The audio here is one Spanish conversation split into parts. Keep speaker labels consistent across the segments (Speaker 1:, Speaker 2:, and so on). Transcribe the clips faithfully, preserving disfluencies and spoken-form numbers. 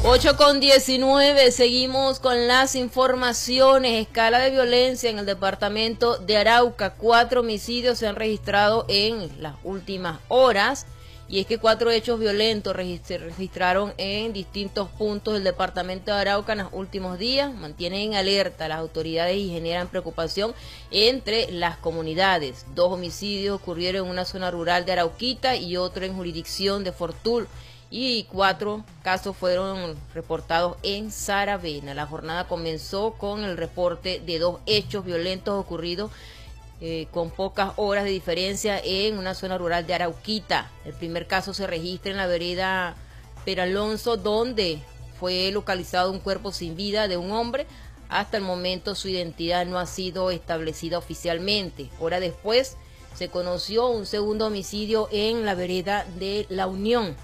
Speaker 1: ocho con diecinueve, seguimos con las informaciones. Escala de violencia en el departamento de Arauca. Cuatro homicidios se han registrado en las últimas horas. Y es que cuatro hechos violentos se registraron en distintos puntos del departamento de Arauca en los últimos días. Mantienen en alerta a las autoridades y generan preocupación entre las comunidades. Dos homicidios ocurrieron en una zona rural de Arauquita y otro en jurisdicción de Fortul. Y cuatro casos fueron reportados en Saravena. La jornada comenzó con el reporte de dos hechos violentos ocurridos eh, con pocas horas de diferencia en una zona rural de Arauquita. El primer caso se registra en la vereda Peralonso, donde fue localizado un cuerpo sin vida de un hombre. Hasta el momento su identidad no ha sido establecida oficialmente. Hora después se conoció un segundo homicidio en la vereda de La Unión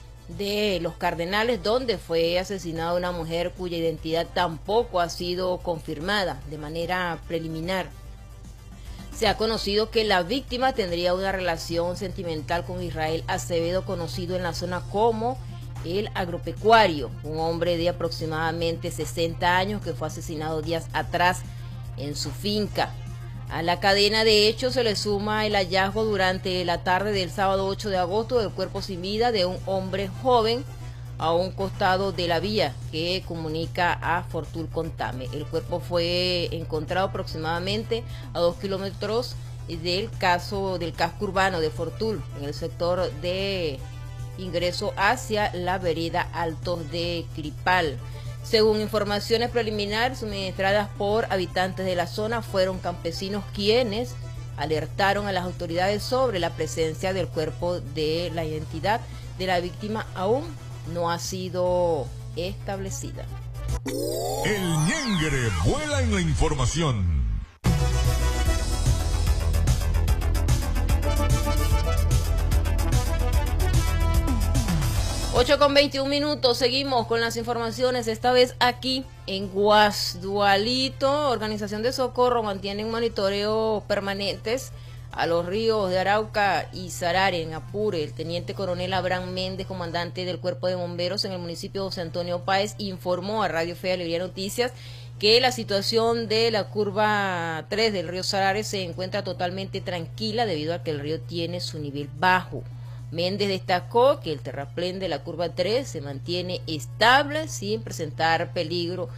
Speaker 1: de Los Cardenales, donde fue asesinada una mujer cuya identidad tampoco ha sido confirmada de manera preliminar. Se ha conocido que la víctima tendría una relación sentimental con Israel Acevedo, conocido en la zona como el agropecuario, un hombre de aproximadamente sesenta años que fue asesinado días atrás en su finca. A la cadena de hechos se le suma el hallazgo durante la tarde del sábado ocho de agosto del cuerpo sin vida de un hombre joven a un costado de la vía que comunica a Fortul con Tame. El cuerpo fue encontrado aproximadamente a dos kilómetros del caso del casco urbano de Fortul, en el sector de ingreso hacia la vereda Altos de Cripal. Según informaciones preliminares suministradas por habitantes de la zona, fueron campesinos quienes alertaron a las autoridades sobre la presencia del cuerpo. De la identidad de la víctima aún no ha sido establecida.
Speaker 2: El ñengre vuela en la información.
Speaker 1: ocho con veintiún minutos, seguimos con las informaciones, esta vez aquí en Guasdualito. Organización de Socorro mantienen monitoreo permanentes a los ríos de Arauca y Sarare en Apure. El teniente coronel Abraham Méndez, comandante del Cuerpo de Bomberos en el municipio de José Antonio Páez, informó a Radio Fe y Alegría Noticias que la situación de la curva tres del río Sarare se encuentra totalmente tranquila debido a que el río tiene su nivel bajo. Méndez destacó que el terraplén de la curva tres se mantiene estable sin presentar peligro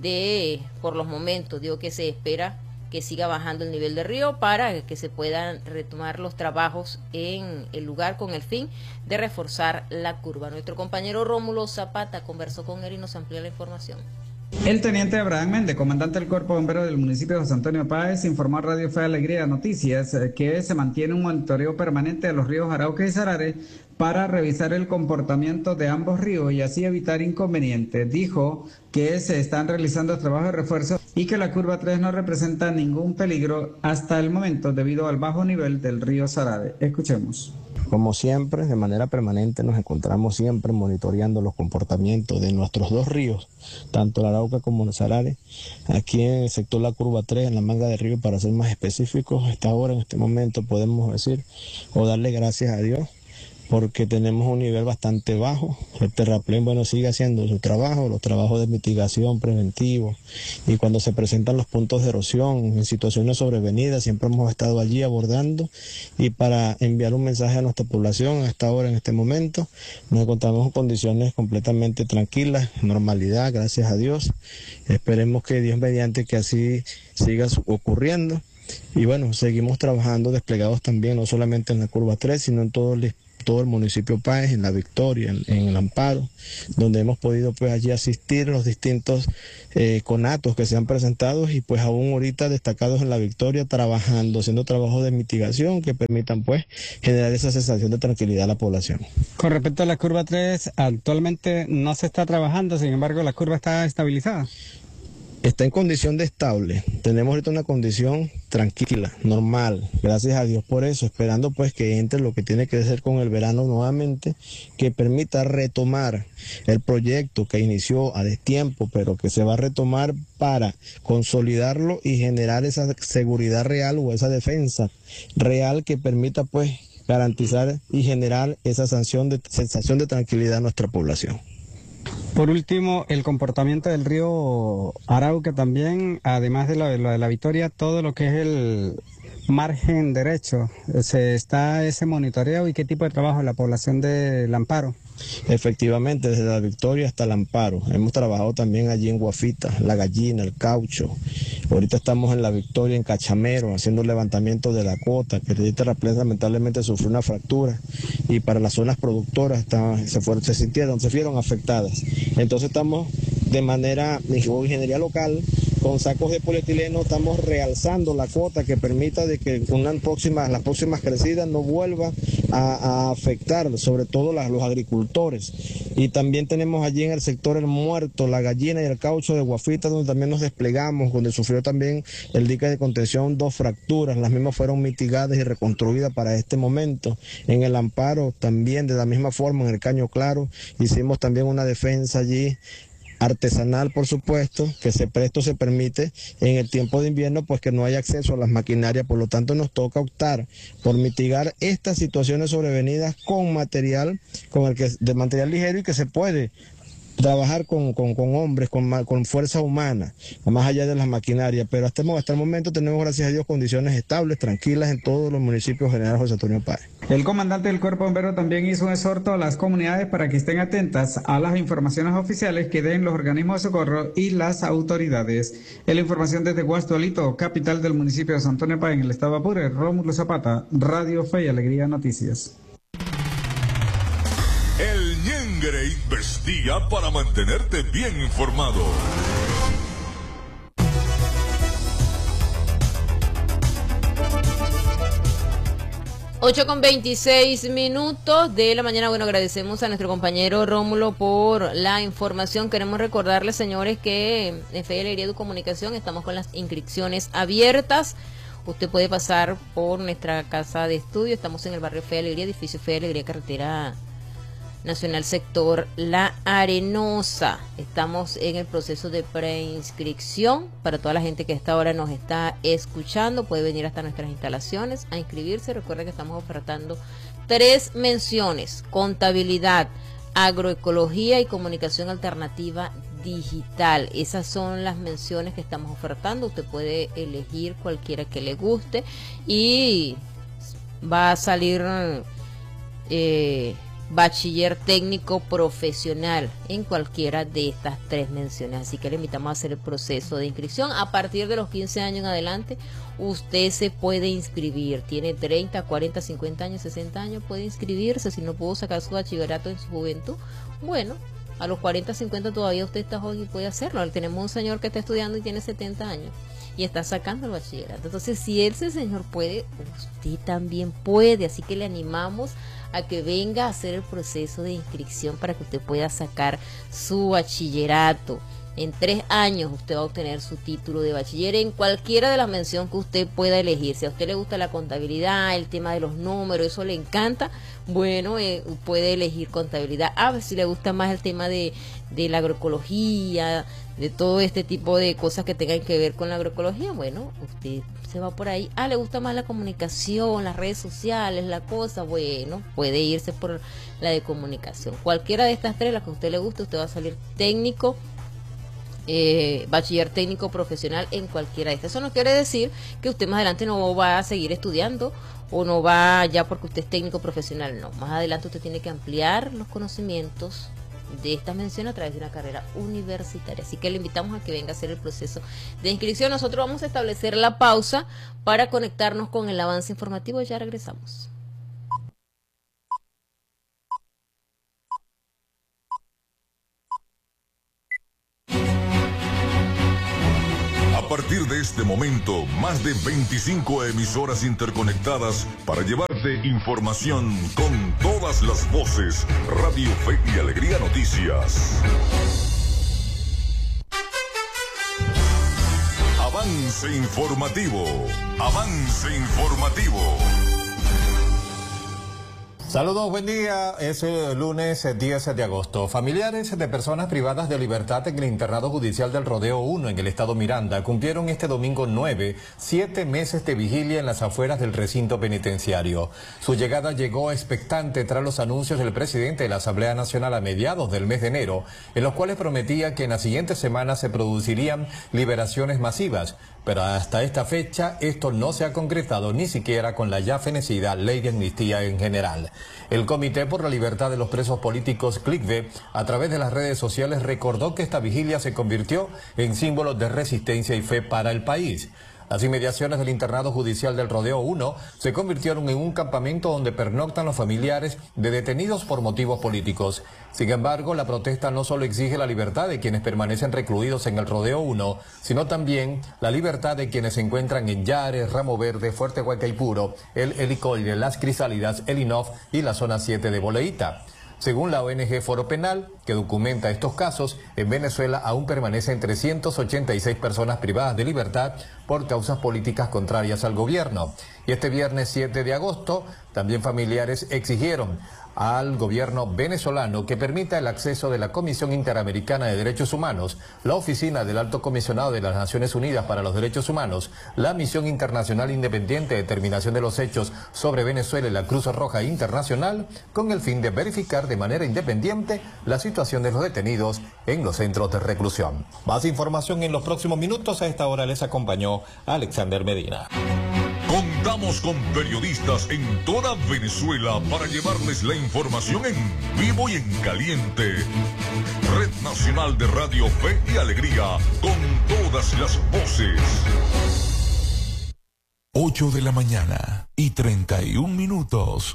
Speaker 1: de, por los momentos, digo que se espera que siga bajando el nivel del río para que se puedan retomar los trabajos en el lugar con el fin de reforzar la curva. Nuestro compañero Rómulo Zapata conversó con él y nos amplía la información.
Speaker 3: El teniente Abraham Méndez, comandante del Cuerpo de Bomberos del municipio de José Antonio Páez, informó a Radio Fe y Alegría Noticias que se mantiene un monitoreo permanente de los ríos Arauca y Sarare para revisar el comportamiento de ambos ríos y así evitar inconvenientes. Dijo que se están realizando trabajos de refuerzo y que la curva tres no representa ningún peligro hasta el momento debido al bajo nivel del río Sarare. Escuchemos.
Speaker 4: Como siempre, de manera permanente nos encontramos siempre monitoreando los comportamientos de nuestros dos ríos, tanto el Arauca como el Sarare. Aquí en el sector La Curva tres, en la manga de río, para ser más específicos, hasta ahora, en este momento, podemos decir o darle gracias a Dios, porque tenemos un nivel bastante bajo. El terraplén, bueno, sigue haciendo su trabajo, los trabajos de mitigación preventivos, y cuando se presentan los puntos de erosión en situaciones sobrevenidas, siempre hemos estado allí abordando, y para enviar un mensaje a nuestra población, hasta ahora, en este momento, nos encontramos en condiciones completamente tranquilas, normalidad, gracias a Dios. Esperemos que Dios mediante que así siga ocurriendo, y bueno, seguimos trabajando desplegados también, no solamente en la curva tres, sino en todo el todo el municipio Páez, en La Victoria, en, en el Amparo, donde hemos podido pues allí asistir a los distintos eh, conatos que se han presentado y pues aún ahorita destacados en La Victoria, trabajando, haciendo trabajos de mitigación que permitan pues generar esa sensación de tranquilidad a la población.
Speaker 3: Con respecto a la curva tres, actualmente no se está trabajando, sin embargo la curva está estabilizada.
Speaker 4: Está en condición de estable, tenemos ahorita una condición tranquila, normal, gracias a Dios por eso, esperando pues que entre lo que tiene que ser con el verano nuevamente, que permita retomar el proyecto que inició a destiempo, pero que se va a retomar para consolidarlo y generar esa seguridad real o esa defensa real que permita pues garantizar y generar esa sensación de, sensación de tranquilidad a nuestra población.
Speaker 3: Por último, el comportamiento del río Arauca también, además de lo de, lo de la Victoria, todo lo que es el margen derecho, se está ese monitoreo y qué tipo de trabajo en la población del Amparo.
Speaker 4: Efectivamente, desde la Victoria hasta el Amparo. Hemos trabajado también allí en Guafita, La Gallina, El Caucho. Ahorita estamos en la Victoria, en Cachamero, haciendo levantamiento de la cota, que ahorita lamentablemente sufrió una fractura y para las zonas productoras está, se, fueron, se sintieron, se vieron afectadas. Entonces estamos de manera ingeniería local, con sacos de polietileno, estamos realzando la cota que permita de que una próxima, las próximas crecidas no vuelva a, a afectar, sobre todo las, los agricultores. Y también tenemos allí en el sector El Muerto, La Gallina y El Caucho de Guafita, donde también nos desplegamos, donde sufrió también el dique de contención dos fracturas, las mismas fueron mitigadas y reconstruidas para este momento. En el Amparo también de la misma forma, en el Caño Claro, hicimos también una defensa allí, artesanal por supuesto, que se presto se permite en el tiempo de invierno, pues que no hay acceso a las maquinarias, por lo tanto nos toca optar por mitigar estas situaciones sobrevenidas con material, con el que de material ligero y que se puede trabajar con, con, con hombres, con, con fuerza humana, más allá de las maquinarias, pero hasta, hasta el momento tenemos, gracias a Dios, condiciones estables, tranquilas en todos los municipios generales José Antonio Páez.
Speaker 3: El comandante del Cuerpo Bombero también hizo un exhorto a las comunidades para que estén atentas a las informaciones oficiales que den los organismos de socorro y las autoridades. En la información desde Guastualito, capital del municipio de San Antonio Páez, en el estado Apure, Rómulo Zapata, Radio Fe y Alegría Noticias.
Speaker 2: El Ñengre investiga para mantenerte bien informado.
Speaker 1: ocho con veintiséis minutos de la mañana. Bueno, agradecemos a nuestro compañero Rómulo por la información. Queremos recordarles, señores, que en Fe y Alegría de Comunicación estamos con las inscripciones abiertas. Usted puede pasar por nuestra casa de estudio. Estamos en el barrio Fe y Alegría, edificio Fe y Alegría, carretera Nacional, sector La Arenosa. Estamos en el proceso de preinscripción. Para toda la gente que a esta hora nos está escuchando, puede venir hasta nuestras instalaciones a inscribirse. Recuerda que estamos ofertando tres menciones: contabilidad, agroecología y comunicación alternativa digital. Esas son las menciones que estamos ofertando. Usted puede elegir cualquiera que le guste y va a salir eh, bachiller técnico profesional en cualquiera de estas tres menciones. Así que le invitamos a hacer el proceso de inscripción. A partir de los quince años en adelante, usted se puede inscribir. Tiene treinta, cuarenta, cincuenta años, sesenta años, puede inscribirse. Si no pudo sacar su bachillerato en su juventud, bueno, a los cuarenta, cincuenta todavía usted está joven y puede hacerlo. Tenemos un señor que está estudiando y tiene setenta años y está sacando el bachillerato. Entonces, si ese señor puede, usted también puede. Así que le animamos a que venga a hacer el proceso de inscripción para que usted pueda sacar su bachillerato. En tres años usted va a obtener su título de bachiller en cualquiera de las menciones que usted pueda elegir. Si a usted le gusta la contabilidad, el tema de los números, eso le encanta, bueno, eh, puede elegir contabilidad. A ver si le gusta más el tema de, de la agroecología, de todo este tipo de cosas que tengan que ver con la agroecología, bueno, usted se va por ahí. Ah, le gusta más la comunicación, las redes sociales, la cosa, bueno, puede irse por la de comunicación. Cualquiera de estas tres, la que a usted le guste, usted va a salir técnico, eh, bachiller técnico profesional en cualquiera de estas. Eso no quiere decir que usted más adelante no va a seguir estudiando o no va ya porque usted es técnico profesional, no. Más adelante usted tiene que ampliar los conocimientos de esta mención a través de una carrera universitaria. Así que le invitamos a que venga a hacer el proceso de inscripción. Nosotros vamos a establecer la pausa para conectarnos con el avance informativo. Ya regresamos.
Speaker 2: A partir de este momento, más de veinticinco emisoras interconectadas para llevarte información con todas las voces. Radio Fe y Alegría Noticias. Avance informativo. Avance informativo.
Speaker 5: Saludos, buen día. Es el lunes diez de agosto. Familiares de personas privadas de libertad en el internado judicial del Rodeo uno en el estado Miranda cumplieron este domingo nueve, siete meses de vigilia en las afueras del recinto penitenciario. Su llegada llegó expectante tras los anuncios del presidente de la Asamblea Nacional a mediados del mes de enero, en los cuales prometía que en las siguientes semanas se producirían liberaciones masivas. Pero hasta esta fecha esto no se ha concretado ni siquiera con la ya fenecida ley de amnistía en general. El Comité por la Libertad de los Presos Políticos, CLICVE, a través de las redes sociales recordó que esta vigilia se convirtió en símbolo de resistencia y fe para el país. Las inmediaciones del internado judicial del Rodeo uno se convirtieron en un campamento donde pernoctan los familiares de detenidos por motivos políticos. Sin embargo, la protesta no solo exige la libertad de quienes permanecen recluidos en el Rodeo uno, sino también la libertad de quienes se encuentran en Yares, Ramo Verde, Fuerte Guaycaipuro, el Helicoide, Las Crisálidas, el Inof y la zona siete de Boleíta. Según la O N G Foro Penal, que documenta estos casos, en Venezuela aún permanecen trescientas ochenta y seis personas privadas de libertad por causas políticas contrarias al gobierno. Y este viernes siete de agosto, también familiares exigieron al gobierno venezolano que permita el acceso de la Comisión Interamericana de Derechos Humanos, la Oficina del Alto Comisionado de las Naciones Unidas para los Derechos Humanos, la Misión Internacional Independiente de Determinación de los Hechos sobre Venezuela y la Cruz Roja Internacional, con el fin de verificar de manera independiente la situación de los detenidos en los centros de reclusión. Más información en los próximos minutos. A esta hora les acompañó Alexander Medina.
Speaker 2: Contamos con periodistas en toda Venezuela para llevarles la información en vivo y en caliente. Red Nacional de Radio Fe y Alegría, con todas las voces.
Speaker 6: ocho de la mañana y treinta y un minutos.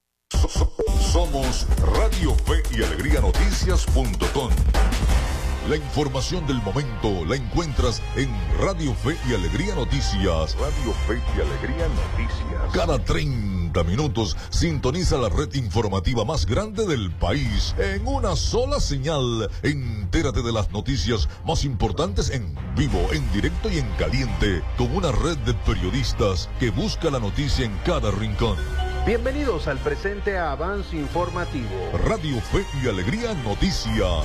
Speaker 2: Somos Radio Fe y Alegría Noticias punto com. La información del momento la encuentras en Radio Fe y Alegría Noticias. Radio Fe y Alegría Noticias. Cada treinta minutos sintoniza la red informativa más grande del país en una sola señal. Entérate de las noticias más importantes en vivo, en directo y en caliente, con una red de periodistas que busca la noticia en cada rincón.
Speaker 7: Bienvenidos al presente avance informativo.
Speaker 2: Radio Fe y Alegría Noticias.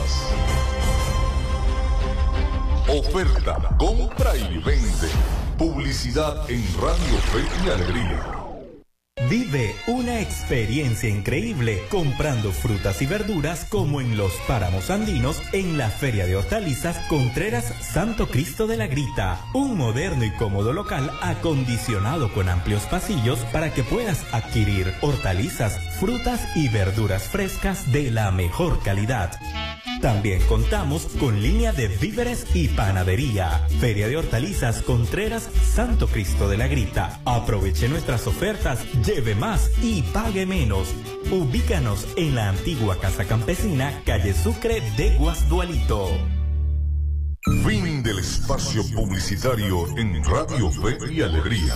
Speaker 2: Oferta, compra y vende. Publicidad en Radio Fe y Alegría.
Speaker 8: Vive una experiencia increíble comprando frutas y verduras como en los páramos andinos en la Feria de Hortalizas Contreras Santo Cristo de la Grita. Un moderno y cómodo local acondicionado con amplios pasillos para que puedas adquirir hortalizas, frutas y verduras frescas de la mejor calidad. También contamos con línea de víveres y panadería. Feria de Hortalizas Contreras Santo Cristo de la Grita. Aproveche nuestras ofertas, lleve más y pague menos. Ubícanos en la antigua Casa Campesina, calle Sucre de Guasdualito.
Speaker 2: Fin del espacio publicitario en Radio Fe y Alegría.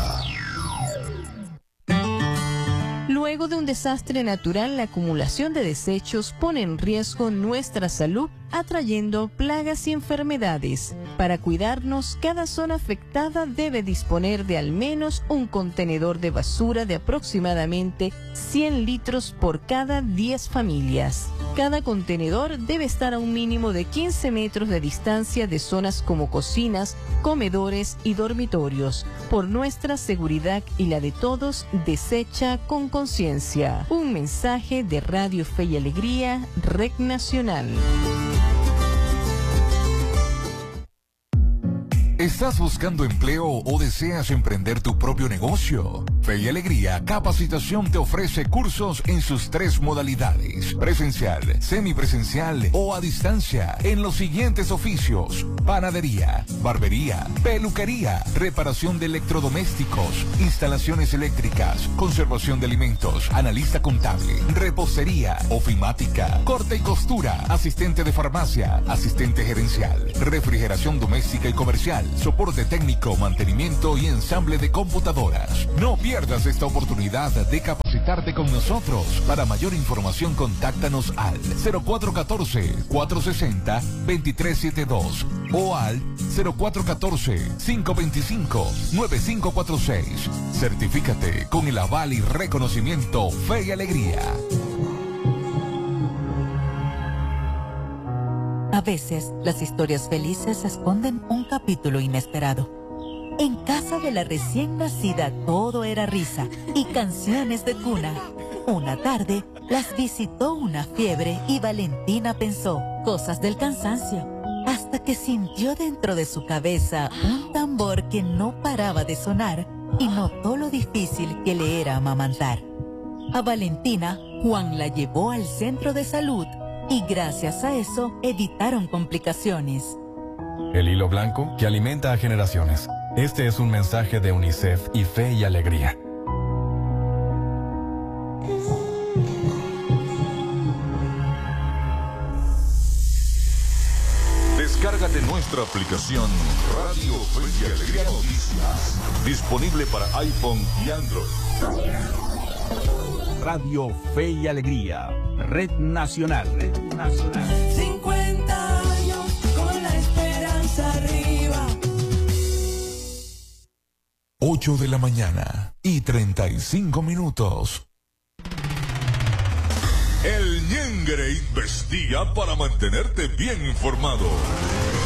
Speaker 9: Luego de un desastre natural, la acumulación de desechos pone en riesgo nuestra salud, atrayendo plagas y enfermedades. Para cuidarnos, cada zona afectada debe disponer de al menos un contenedor de basura de aproximadamente cien litros por cada diez familias. Cada contenedor debe estar a un mínimo de quince metros de distancia de zonas como cocinas, comedores y dormitorios. Por nuestra seguridad y la de todos, desecha con conciencia. Un mensaje de Radio Fe y Alegría, Red Nacional.
Speaker 6: ¿Estás buscando empleo o deseas emprender tu propio negocio? Fe y Alegría Capacitación te ofrece cursos en sus tres modalidades: presencial, semipresencial o a distancia, en los siguientes oficios: panadería, barbería, peluquería, reparación de electrodomésticos, instalaciones eléctricas, conservación de alimentos, analista contable, repostería, ofimática, corte y costura, asistente de farmacia, asistente gerencial, refrigeración doméstica y comercial, soporte técnico, mantenimiento y ensamble de computadoras. No pierdas esta oportunidad de capacitarte con nosotros. Para mayor información, contáctanos al cero cuatro uno cuatro, cuatro seis cero, dos tres siete dos o al cero cuatro uno cuatro, cinco dos cinco, nueve cinco cuatro seis. Certifícate con el aval y reconocimiento Fe y Alegría.
Speaker 10: A veces, las historias felices esconden un capítulo inesperado. En casa de la recién nacida todo era risa y canciones de cuna. Una tarde, las visitó una fiebre y Valentina pensó cosas del cansancio, hasta que sintió dentro de su cabeza un tambor que no paraba de sonar y notó lo difícil que le era amamantar. A Valentina, Juan la llevó al centro de salud y gracias a eso evitaron complicaciones.
Speaker 11: El hilo blanco que alimenta a generaciones. Este es un mensaje de UNICEF y Fe y Alegría.
Speaker 2: Descárgate nuestra aplicación Radio Fe y Alegría Noticias. Disponible para iPhone y Android.
Speaker 12: Radio Fe y Alegría. Red Nacional. Red Nacional.
Speaker 13: cincuenta años con la esperanza arriba.
Speaker 6: ocho de la mañana y treinta y cinco minutos.
Speaker 2: El Ñengre vestía para mantenerte bien informado.